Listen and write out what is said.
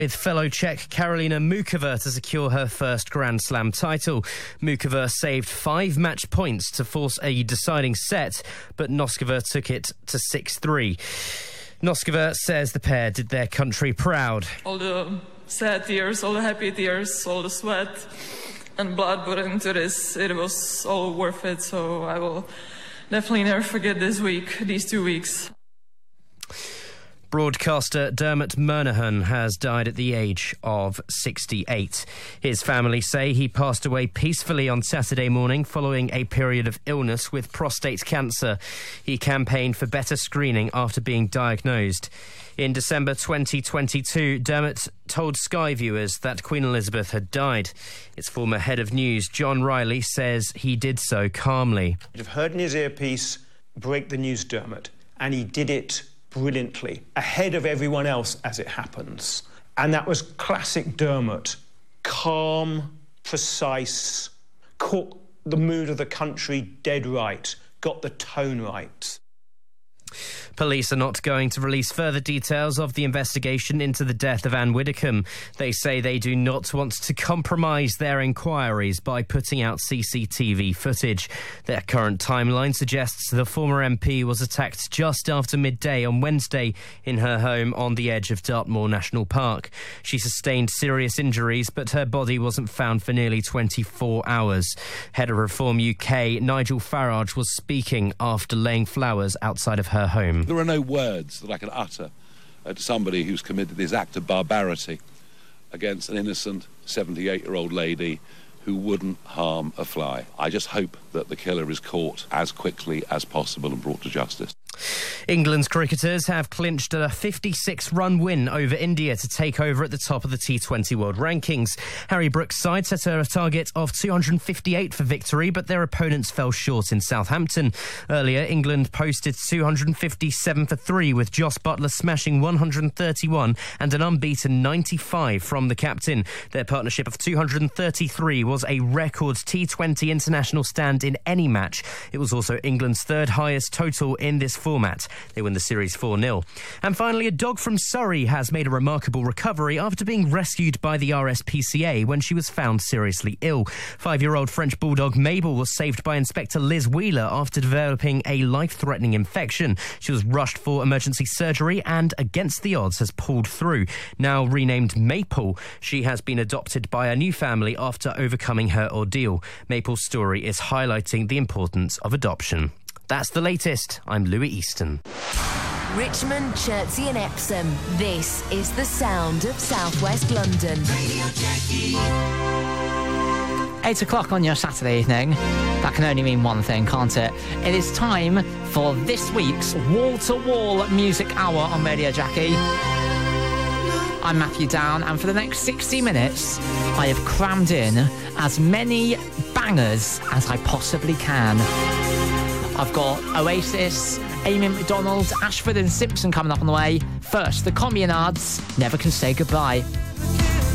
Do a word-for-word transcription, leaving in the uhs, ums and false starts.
With fellow Czech Karolina Muchova to secure her first Grand Slam title. Muchova saved five match points to force a deciding set, but Noskova took it to six three. Noskova says the pair did their country proud. All the sad tears, all the happy tears, all the sweat and blood put into this, it was all worth it, so I will definitely never forget this week, these two weeks. Broadcaster Dermot Murnaghan has died at the age of sixty-eight. His family say he passed away peacefully on Saturday morning following a period of illness with prostate cancer. He campaigned for better screening after being diagnosed. In December twenty twenty-two, Dermot told Sky viewers that Queen Elizabeth had died. Its former head of news, John Riley, says he did so calmly. You've heard in his earpiece, break the news, Dermot, and he did it brilliantly, ahead of everyone else as it happens. And that was classic Dermot. Calm, precise, caught the mood of the country dead right, got the tone right. Police are not going to release further details of the investigation into the death of Anne Widdecombe. They say they do not want to compromise their inquiries by putting out C C T V footage. Their current timeline suggests the former M P was attacked just after midday on Wednesday in her home on the edge of Dartmoor National Park. She sustained serious injuries, but her body wasn't found for nearly twenty-four hours. Head of Reform U K, Nigel Farage, was speaking after laying flowers outside of her home. There are no words that I can utter uh, to somebody who's committed this act of barbarity against an innocent seventy-eight-year-old lady who wouldn't harm a fly. I just hope that the killer is caught as quickly as possible and brought to justice. England's cricketers have clinched a fifty-six run win over India to take over at the top of the T twenty World Rankings. Harry Brook's side set a target of two hundred fifty-eight for victory, but their opponents fell short in Southampton. Earlier, England posted two hundred fifty-seven for three, with Joss Butler smashing one hundred thirty-one and an unbeaten ninety-five from the captain. Their partnership of two hundred thirty-three was a record T twenty international stand in any match. It was also England's third highest total in this format. They win the series four nil. And finally, a dog from Surrey has made a remarkable recovery after being rescued by the R S P C A when she was found seriously ill. Five-year-old French bulldog Mabel was saved by Inspector Liz Wheeler after developing a life-threatening infection. She was rushed for emergency surgery and, against the odds, has pulled through. Now renamed Maple, she has been adopted by a new family after overcoming her ordeal. Maple's story is highlighting the importance of adoption. That's the latest. I'm Louis Easton. Richmond, Chertsey and Epsom. This is the sound of South West London. Radio Jackie. Eight o'clock on your Saturday evening. That can only mean one thing, can't it? It is time for this week's wall-to-wall music hour on Radio Jackie. I'm Matthew Down, and for the next sixty minutes, I have crammed in as many bangers as I possibly can. I've got Oasis, Amy McDonald, Ashford and Simpson coming up on the way. First, the Communards, Never Can Say Goodbye.